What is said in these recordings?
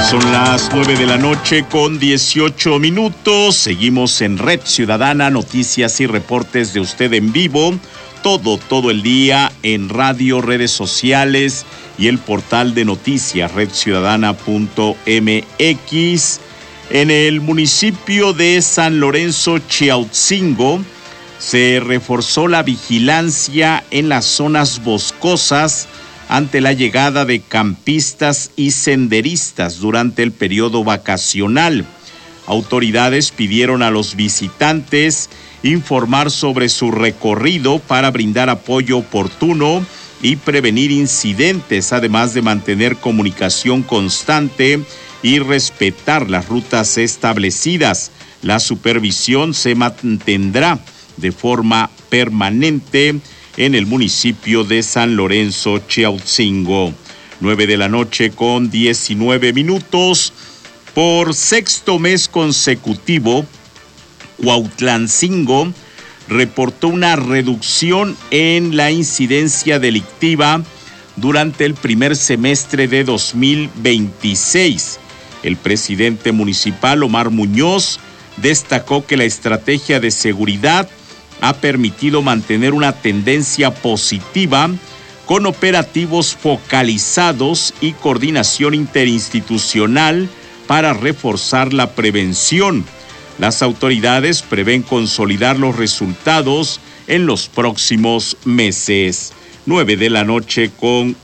Son las 9 de la noche con 18 minutos. Seguimos en Red Ciudadana, noticias y reportes de usted en vivo. Todo el día en radio, redes sociales y el portal de noticias redciudadana.mx. En el municipio de San Lorenzo Chiautzingo se reforzó la vigilancia en las zonas boscosas ante la llegada de campistas y senderistas durante el periodo vacacional. Autoridades pidieron a los visitantes informar sobre su recorrido para brindar apoyo oportuno y prevenir incidentes, además de mantener comunicación constante y respetar las rutas establecidas. La supervisión se mantendrá de forma permanente en el municipio de San Lorenzo Chiautzingo. 9 de la noche con 19 minutos. Por sexto mes consecutivo, Cuautlancingo reportó una reducción en la incidencia delictiva durante el primer semestre de 2026. El presidente municipal, Omar Muñoz, destacó que la estrategia de seguridad ha permitido mantener una tendencia positiva con operativos focalizados y coordinación interinstitucional para reforzar la prevención. Las autoridades prevén consolidar los resultados en los próximos meses. 9 de la noche con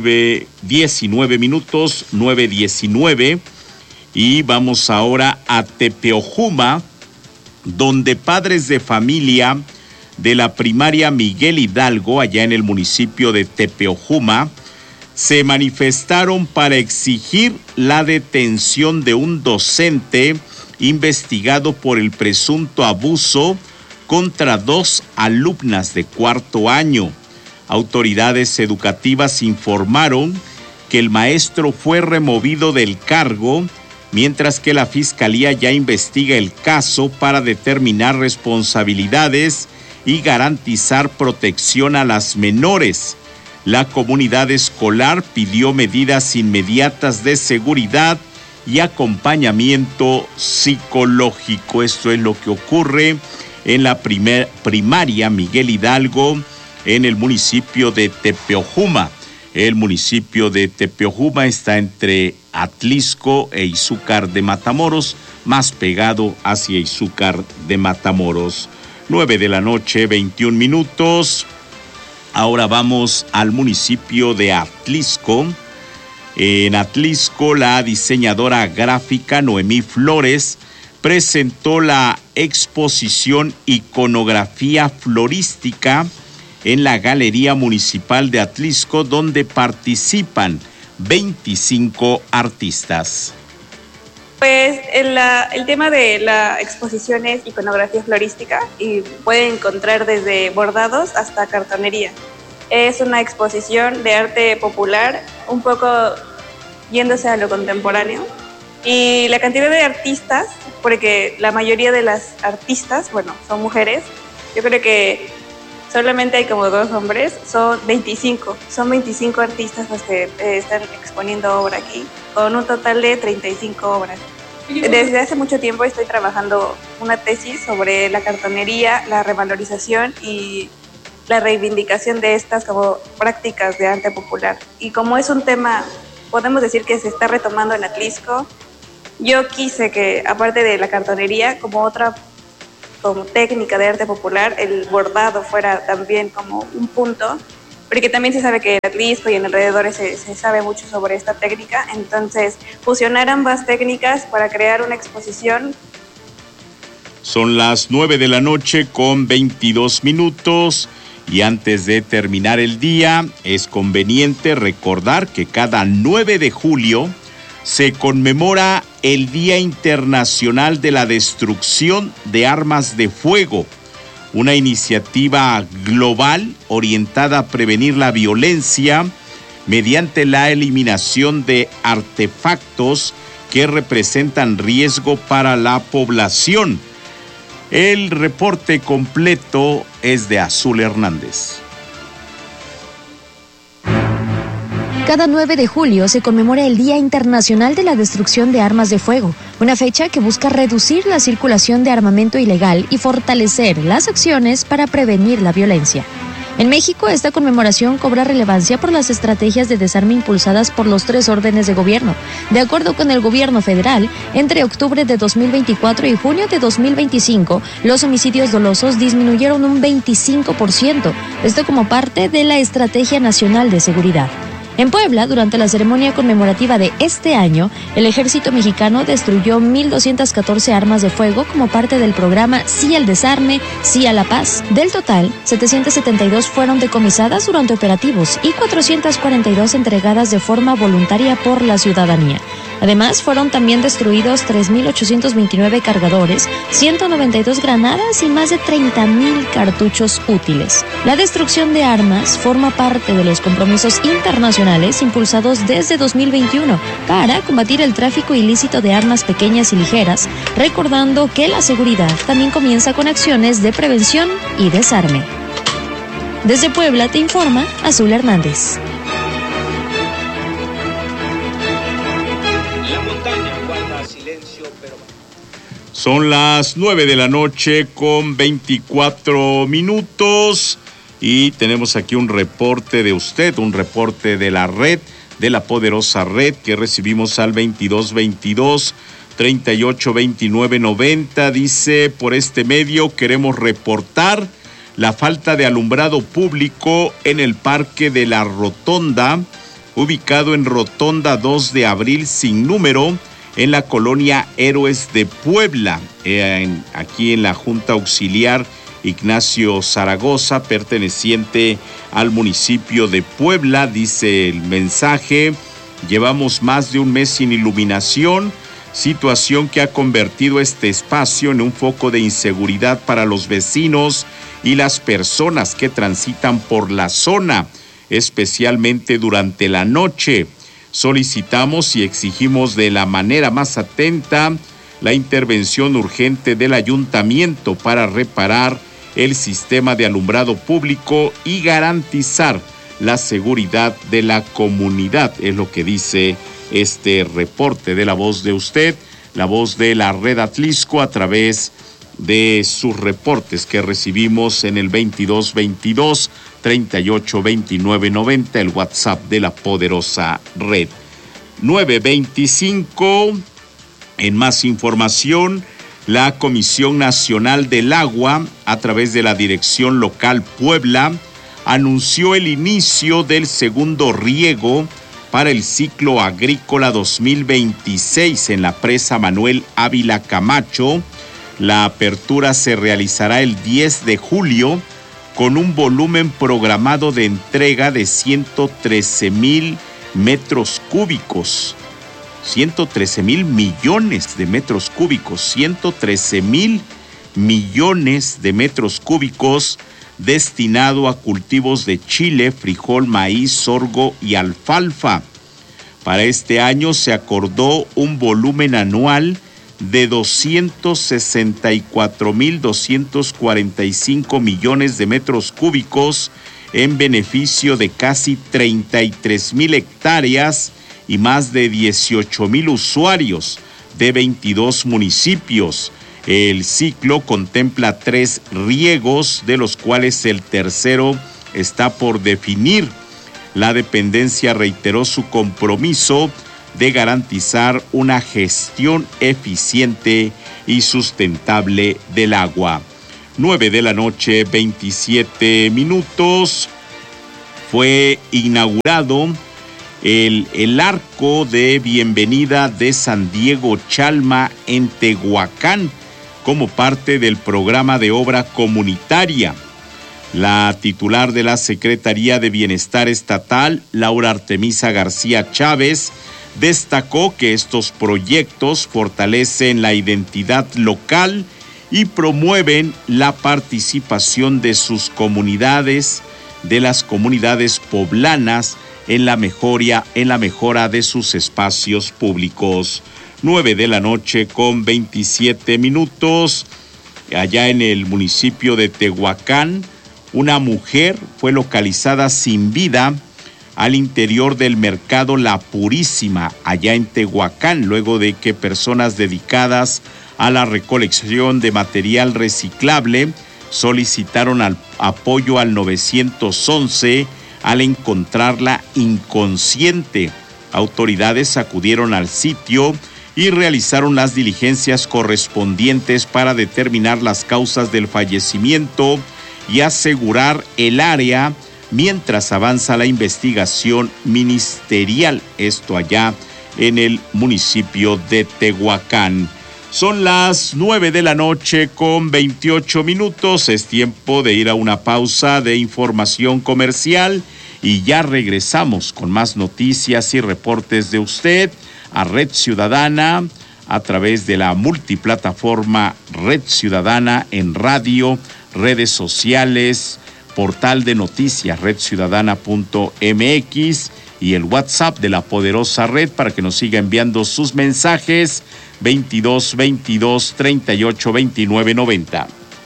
19 minutos, 9:19. Y vamos ahora a Tepeojuma, donde padres de familia de la primaria Miguel Hidalgo, allá en el municipio de Tepeojuma, se manifestaron para exigir la detención de un docente investigado por el presunto abuso contra 2 alumnas de cuarto año. Autoridades educativas informaron que el maestro fue removido del cargo, mientras que la Fiscalía ya investiga el caso para determinar responsabilidades y garantizar protección a las menores. La comunidad escolar pidió medidas inmediatas de seguridad y acompañamiento psicológico. Esto es lo que ocurre en la primaria Miguel Hidalgo en el municipio de Tepeojuma. El municipio de Tepeojuma está entre Atlisco e Izúcar de Matamoros, más pegado hacia Izúcar de Matamoros. 9 de la noche, 21 minutos. Ahora vamos al municipio de Atlisco. En Atlisco, la diseñadora gráfica Noemí Flores presentó la exposición Iconografía Florística en la Galería Municipal de Atlisco, donde participan 25 artistas. Pues el tema de la exposición es iconografía florística y pueden encontrar desde bordados hasta cartonería. Es una exposición de arte popular, un poco yéndose a lo contemporáneo. Y la cantidad de artistas, porque la mayoría de las artistas, son mujeres, yo creo que solamente hay como 2 hombres, son 25 artistas los que están exponiendo obra aquí, con un total de 35 obras. Desde hace mucho tiempo estoy trabajando una tesis sobre la cartonería, la revalorización y la reivindicación de estas como prácticas de arte popular. Y como es un tema, podemos decir que se está retomando en Atlisco, yo quise que, aparte de la cartonería, como otra como técnica de arte popular, el bordado fuera también como un punto, porque también se sabe que en Atlisco y en alrededores se sabe mucho sobre esta técnica, entonces fusionar ambas técnicas para crear una exposición. Son las 9 de la noche con 22 minutos y antes de terminar el día es conveniente recordar que cada 9 de julio se conmemora el Día Internacional de la Destrucción de Armas de Fuego, una iniciativa global orientada a prevenir la violencia mediante la eliminación de artefactos que representan riesgo para la población. El reporte completo es de Azul Hernández. Cada 9 de julio se conmemora el Día Internacional de la Destrucción de Armas de Fuego, una fecha que busca reducir la circulación de armamento ilegal y fortalecer las acciones para prevenir la violencia. En México, esta conmemoración cobra relevancia por las estrategias de desarme impulsadas por los 3 órdenes de gobierno. De acuerdo con el gobierno federal, entre octubre de 2024 y junio de 2025, los homicidios dolosos disminuyeron un 25%, esto como parte de la Estrategia Nacional de Seguridad. En Puebla, durante la ceremonia conmemorativa de este año, el ejército mexicano destruyó 1,214 armas de fuego como parte del programa Sí al Desarme, Sí a la Paz. Del total, 772 fueron decomisadas durante operativos y 442 entregadas de forma voluntaria por la ciudadanía. Además, fueron también destruidos 3,829 cargadores, 192 granadas y más de 30,000 cartuchos útiles. La destrucción de armas forma parte de los compromisos internacionales impulsados desde 2021 para combatir el tráfico ilícito de armas pequeñas y ligeras, recordando que la seguridad también comienza con acciones de prevención y desarme. Desde Puebla te informa Azul Hernández. Son las 9 de la noche con 24 minutos y tenemos aquí un reporte de usted, un reporte de la red, de la poderosa red que recibimos al 2222-382990. Dice, por este medio queremos reportar la falta de alumbrado público en el Parque de la Rotonda, ubicado en Rotonda 2 de Abril sin número, en la colonia Héroes de Puebla, aquí en la Junta Auxiliar Ignacio Zaragoza, perteneciente al municipio de Puebla. Dice el mensaje: llevamos más de un mes sin iluminación, situación que ha convertido este espacio en un foco de inseguridad para los vecinos y las personas que transitan por la zona, especialmente durante la noche. Solicitamos y exigimos de la manera más atenta la intervención urgente del ayuntamiento para reparar el sistema de alumbrado público y garantizar la seguridad de la comunidad. Es lo que dice este reporte de La Voz de Usted, la voz de la Red Atlixco, a través de sus reportes que recibimos en el 2222-382990, el WhatsApp de la poderosa red. 925, en más información, la Comisión Nacional del Agua, a través de la Dirección Local Puebla, anunció el inicio del segundo riego para el ciclo agrícola 2026 en la presa Manuel Ávila Camacho. La apertura se realizará el 10 de julio con un volumen programado de entrega de 113,000 metros cúbicos. 113,000 millones de metros cúbicos. 113,000 millones de metros cúbicos destinado a cultivos de chile, frijol, maíz, sorgo y alfalfa. Para este año se acordó un volumen anual de 264,245 millones de metros cúbicos en beneficio de casi 33,000 hectáreas y más de 18,000 usuarios de 22 municipios. El ciclo contempla 3 riegos, de los cuales el tercero está por definir. La dependencia reiteró su compromiso de garantizar una gestión eficiente y sustentable del agua. 9 de la noche, 27 minutos. Fue inaugurado el arco de bienvenida de San Diego Chalma en Tehuacán como parte del programa de obra comunitaria. La titular de la Secretaría de Bienestar Estatal, Laura Artemisa García Chávez, destacó que estos proyectos fortalecen la identidad local y promueven la participación de sus comunidades, de las comunidades poblanas, en la mejora de sus espacios públicos. 9 de la noche con 27 minutos. Allá en el municipio de Tehuacán, una mujer fue localizada sin vida al interior del mercado La Purísima, allá en Tehuacán, luego de que personas dedicadas a la recolección de material reciclable solicitaron apoyo al 911 al encontrarla inconsciente. Autoridades acudieron al sitio y realizaron las diligencias correspondientes para determinar las causas del fallecimiento y asegurar el área mientras avanza la investigación ministerial, esto allá en el municipio de Tehuacán. Son las 9:28 p.m, es tiempo de ir a una pausa de información comercial y ya regresamos con más noticias y reportes de usted a Red Ciudadana a través de la multiplataforma Red Ciudadana en radio, redes sociales, portal de noticias redciudadana.mx y el WhatsApp de la poderosa red para que nos siga enviando sus mensajes 22 22 38 29 90.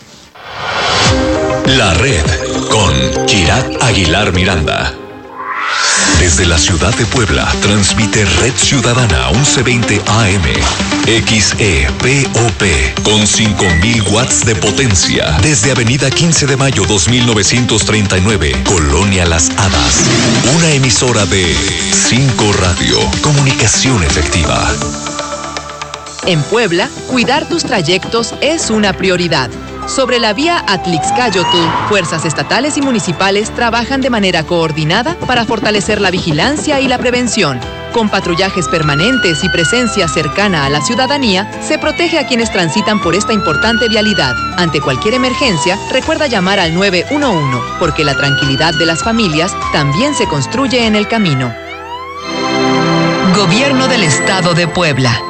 La red con Kirat Aguilar Miranda. Desde la ciudad de Puebla, transmite Red Ciudadana 1120 AM, XEPOP, con 5,000 watts de potencia. Desde Avenida 15 de Mayo 2939, Colonia Las Hadas. Una emisora de 5 Radio, comunicación efectiva. En Puebla, cuidar tus trayectos es una prioridad. Sobre la vía Atlixcáyotl, fuerzas estatales y municipales trabajan de manera coordinada para fortalecer la vigilancia y la prevención. Con patrullajes permanentes y presencia cercana a la ciudadanía, se protege a quienes transitan por esta importante vialidad. Ante cualquier emergencia, recuerda llamar al 911, porque la tranquilidad de las familias también se construye en el camino. Gobierno del Estado de Puebla.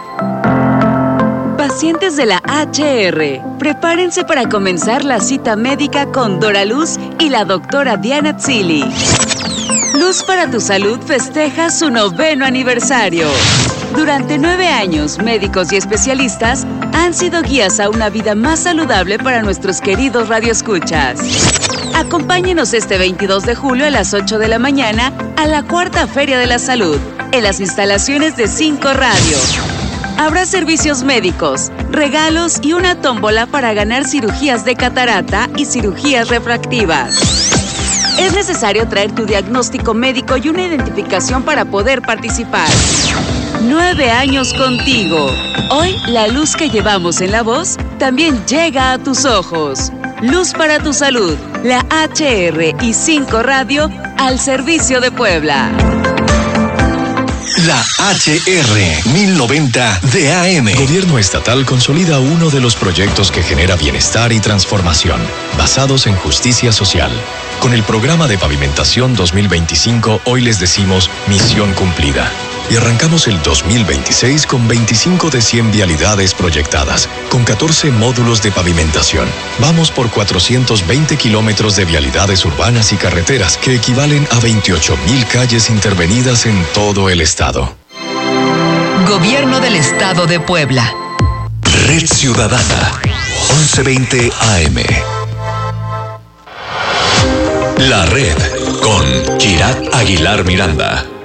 Pacientes de la HR, prepárense para comenzar la cita médica con Dora Luz y la doctora Diana Tzili. Luz para tu Salud festeja su 9º aniversario. Durante 9 años, médicos y especialistas han sido guías a una vida más saludable para nuestros queridos radioescuchas. Acompáñenos este 22 de julio a las 8 de la mañana a la 4ª Feria de la Salud, en las instalaciones de 5 Radio. Habrá servicios médicos, regalos y una tómbola para ganar cirugías de catarata y cirugías refractivas. Es necesario traer tu diagnóstico médico y una identificación para poder participar. 9 años contigo. Hoy, la luz que llevamos en la voz también llega a tus ojos. Luz para tu Salud, la HR y 5 Radio al servicio de Puebla. La HR 1090 de AM. Gobierno estatal consolida uno de los proyectos que genera bienestar y transformación, basados en justicia social. Con el programa de pavimentación 2025, hoy les decimos misión cumplida. Y arrancamos el 2026 con 25 de 100 vialidades proyectadas, con 14 módulos de pavimentación. Vamos por 420 kilómetros de vialidades urbanas y carreteras, que equivalen a 28,000 calles intervenidas en todo el estado. Gobierno del Estado de Puebla. Red Ciudadana, 1120 AM. La red con Kirat Aguilar Miranda.